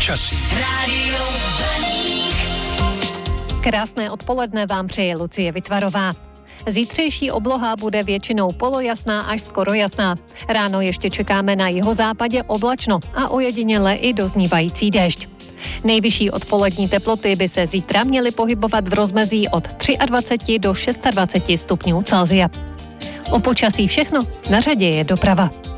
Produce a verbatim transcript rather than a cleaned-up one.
Počasí. Rádio Baník. Krásné odpoledne vám přeje Lucie Vytvarová. Zítřejší obloha bude většinou polojasná až skoro jasná. Ráno ještě čekáme na jihozápadě oblačno a ojediněle i doznívající déšť. Nejvyšší odpolední teploty by se zítra měly pohybovat v rozmezí od dvacet tři do dvacet šest stupňů Celsia. O počasí všechno, na řadě je doprava.